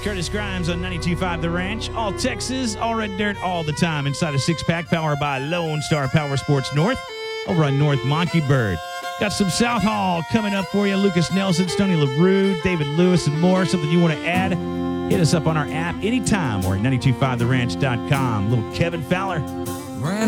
Curtis Grimes on 92.5 The Ranch. All Texas, all red dirt, all the time. Inside a six-pack powered by Lone Star Power Sports North over on North Monkeybird. Got some South Hall coming up for you. Lucas Nelson, Stoney LaRue, David Lewis, and more. Something you want to add? Hit us up on our app anytime or at 925theranch.com. Little Kevin Fowler.